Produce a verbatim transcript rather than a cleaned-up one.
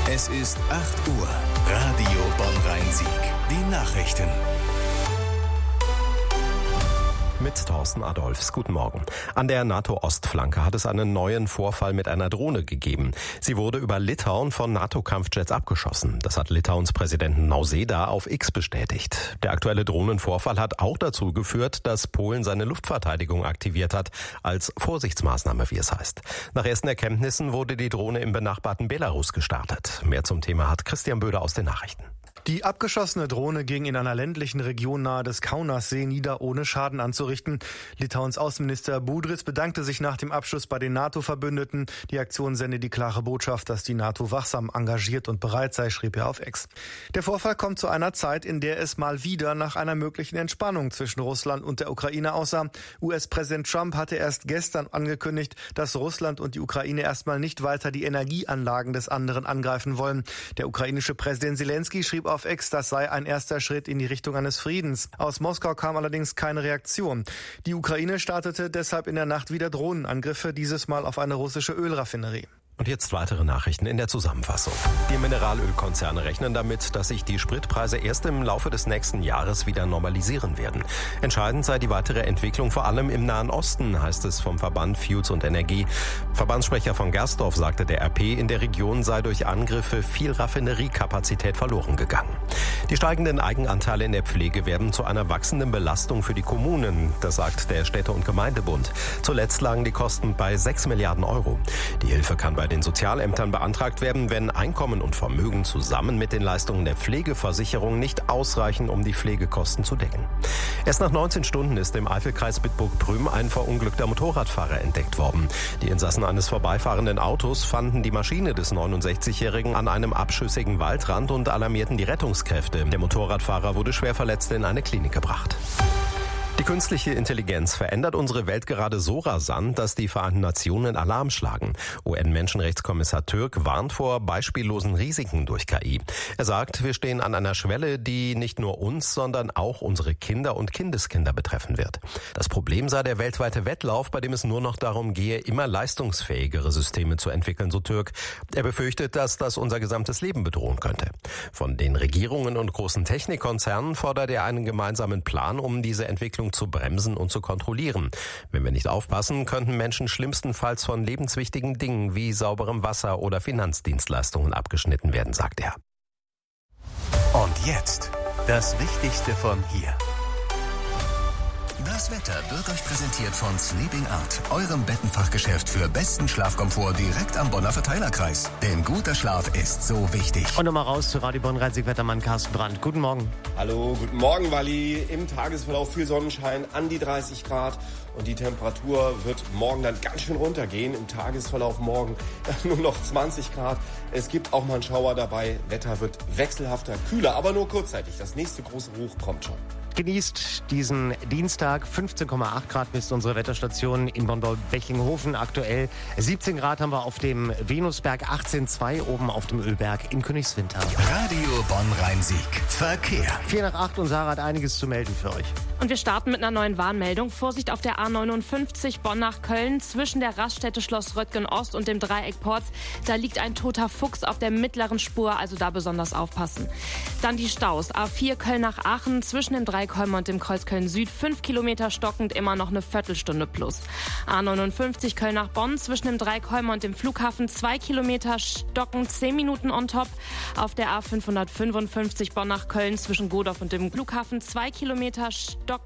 Es ist acht Uhr. Radio Bonn-Rhein-Sieg. Die Nachrichten. Mit Thorsten Adolphs. Guten Morgen. An der NATO-Ostflanke hat es einen neuen Vorfall mit einer Drohne gegeben. Sie wurde über Litauen von NATO-Kampfjets abgeschossen. Das hat Litauens Präsidenten Nausėda auf X bestätigt. Der aktuelle Drohnenvorfall hat auch dazu geführt, dass Polen seine Luftverteidigung aktiviert hat, als Vorsichtsmaßnahme, wie es heißt. Nach ersten Erkenntnissen wurde die Drohne im benachbarten Belarus gestartet. Mehr zum Thema hat Christian Böder aus den Nachrichten. Die abgeschossene Drohne ging in einer ländlichen Region nahe des Kaunassee nieder, ohne Schaden anzurichten. Litauens Außenminister Budrys bedankte sich nach dem Abschuss bei den NATO-Verbündeten. Die Aktion sende die klare Botschaft, dass die NATO wachsam, engagiert und bereit sei, schrieb er auf X. Der Vorfall kommt zu einer Zeit, in der es mal wieder nach einer möglichen Entspannung zwischen Russland und der Ukraine aussah. U S-Präsident Trump hatte erst gestern angekündigt, dass Russland und die Ukraine erstmal nicht weiter die Energieanlagen des anderen angreifen wollen. Der ukrainische Präsident Zelensky schrieb auf X, das sei ein erster Schritt in die Richtung eines Friedens. Aus Moskau kam allerdings keine Reaktion. Die Ukraine startete deshalb in der Nacht wieder Drohnenangriffe, dieses Mal auf eine russische Ölraffinerie. Und jetzt weitere Nachrichten in der Zusammenfassung. Die Mineralölkonzerne rechnen damit, dass sich die Spritpreise erst im Laufe des nächsten Jahres wieder normalisieren werden. Entscheidend sei die weitere Entwicklung vor allem im Nahen Osten, heißt es vom Verband Fuels und Energie. Verbandssprecher von Gersdorf sagte der R P, in der Region sei durch Angriffe viel Raffineriekapazität verloren gegangen. Die steigenden Eigenanteile in der Pflege werden zu einer wachsenden Belastung für die Kommunen, das sagt der Städte- und Gemeindebund. Zuletzt lagen die Kosten bei sechs Milliarden Euro. Die Hilfe kann bei den Sozialämtern beantragt werden, wenn Einkommen und Vermögen zusammen mit den Leistungen der Pflegeversicherung nicht ausreichen, um die Pflegekosten zu decken. Erst nach neunzehn Stunden ist im Eifelkreis Bitburg-Prüm ein verunglückter Motorradfahrer entdeckt worden. Die Insassen eines vorbeifahrenden Autos fanden die Maschine des neunundsechzigjährigen an einem abschüssigen Waldrand und alarmierten die Rettungskräfte. Der Motorradfahrer wurde schwer verletzt in eine Klinik gebracht. Die künstliche Intelligenz verändert unsere Welt gerade so rasant, dass die Vereinten Nationen Alarm schlagen. U N-Menschenrechtskommissar Türk warnt vor beispiellosen Risiken durch K I. Er sagt, wir stehen an einer Schwelle, die nicht nur uns, sondern auch unsere Kinder und Kindeskinder betreffen wird. Das Problem sei der weltweite Wettlauf, bei dem es nur noch darum gehe, immer leistungsfähigere Systeme zu entwickeln, so Türk. Er befürchtet, dass das unser gesamtes Leben bedrohen könnte. Von den Regierungen und großen Technikkonzernen fordert er einen gemeinsamen Plan, um diese Entwicklung zu bremsen und zu kontrollieren. Wenn wir nicht aufpassen, könnten Menschen schlimmstenfalls von lebenswichtigen Dingen wie sauberem Wasser oder Finanzdienstleistungen abgeschnitten werden, sagt er. Und jetzt das Wichtigste von hier. Das Wetter wird euch präsentiert von Sleeping Art, eurem Bettenfachgeschäft für besten Schlafkomfort direkt am Bonner Verteilerkreis. Denn guter Schlaf ist so wichtig. Und nochmal raus zu Radio Bonn-Rhein-Sieg-Wettermann Carsten Brandt. Guten Morgen. Hallo, guten Morgen, Walli. Im Tagesverlauf viel Sonnenschein, an die dreißig Grad. Und die Temperatur wird morgen dann ganz schön runtergehen. Im Tagesverlauf morgen nur noch zwanzig Grad. Es gibt auch mal einen Schauer dabei. Wetter wird wechselhafter, kühler, aber nur kurzzeitig. Das nächste große Hoch kommt schon. Genießt diesen Dienstag. fünfzehn Komma acht Grad misst unsere Wetterstation in Bonn-Bechinghofen aktuell. siebzehn Grad haben wir auf dem Venusberg, achtzehn Komma zwei oben auf dem Ölberg in Königswinter. Radio Bonn-Rhein-Sieg. Verkehr. vier nach acht und Sarah hat einiges zu melden für euch. Und wir starten mit einer neuen Warnmeldung. Vorsicht auf der A neunundfünfzig Bonn nach Köln zwischen der Raststätte Schloss Röttgen Ost und dem Dreieck Porz. Da liegt ein toter Fuchs auf der mittleren Spur, also da besonders aufpassen. Dann die Staus. A vier Köln nach Aachen zwischen dem Dreieck Holme und dem Kreuz Köln Süd. fünf Kilometer stockend, immer noch eine Viertelstunde plus. A neunundfünfzig Köln nach Bonn zwischen dem Dreieck Holme und dem Flughafen. zwei Kilometer stockend, zehn Minuten on top. Auf der A fünfhundertfünfundfünfzig Bonn nach Köln zwischen Godorf und dem Flughafen. zwei Kilometer stockend.